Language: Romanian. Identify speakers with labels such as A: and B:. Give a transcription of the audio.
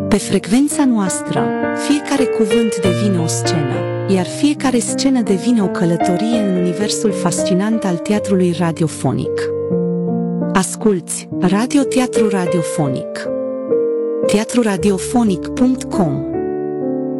A: Pe frecvența noastră, fiecare cuvânt devine o scenă, iar fiecare scenă devine o călătorie în universul fascinant al teatrului radiofonic. Asculți Radio Teatru Radiofonic. teatruradiofonic.com